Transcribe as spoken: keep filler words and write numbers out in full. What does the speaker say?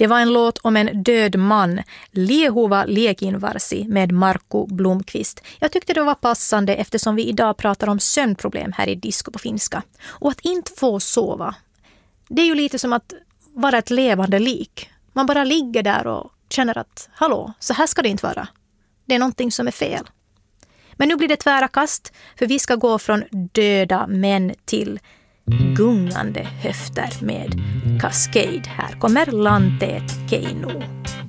Det var en låt om en död man, Liehuva Liekinvarsi med Markku Blomqvist. Jag tyckte det var passande eftersom vi idag pratar om sömnproblem här i Disco på finska. Och att inte få sova, det är ju lite som att vara ett levande lik. Man bara ligger där och känner att, hallå, så här ska det inte vara. Det är någonting som är fel. Men nu blir det tvära kast, för vi ska gå från döda män till gungande höfter med Cascade. Här kommer Lanteet Keinu.